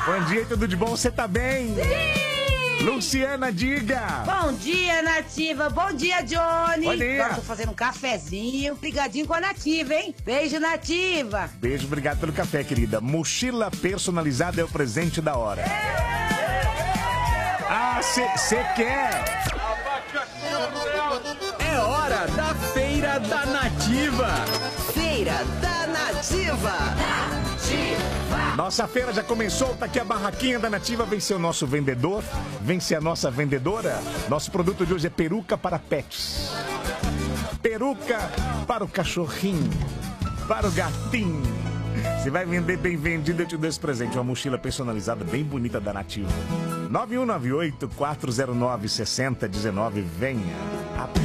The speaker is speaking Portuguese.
Bom dia, tudo de bom? Você tá bem? Sim! Luciana, diga! Bom dia, Nativa. Bom dia, Johnny. Bom dia. Agora tô fazendo um cafezinho, brigadinho com a Nativa, hein? Beijo, Nativa. Beijo, obrigado pelo café, querida. Mochila personalizada é o presente da hora. Ah, você quer? É hora da Feira da Nativa. Feira da Nativa. Nossa feira já começou, tá aqui a barraquinha da Nativa. Vem ser o nosso vendedor, vem ser a nossa vendedora. Nosso produto de hoje é peruca para pets. Peruca para o cachorrinho, para o gatinho. Se vai vender bem vendido, eu te dou esse presente. Uma mochila personalizada bem bonita da Nativa. 9198-409-6019. Venha.